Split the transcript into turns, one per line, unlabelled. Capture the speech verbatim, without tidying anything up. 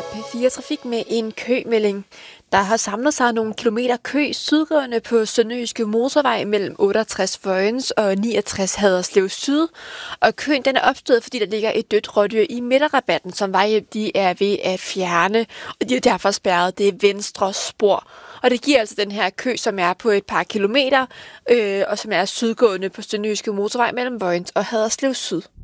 P fire Trafik med en kømelding. Der har samlet sig nogle kilometer kø sydgående på Sønderjyske Motorvej mellem otteogtres Vojens og niogtres Haderslev Syd. Og køen den er opstået, fordi der ligger et dødt rådyr i midterrabatten, som vejhjælp de er ved at fjerne. Og de er derfor spærret det venstre spor. Og det giver altså den her kø, som er på et par kilometer, øh, og som er sydgående på Sønderjyske Motorvej mellem Vojens og Haderslev Syd.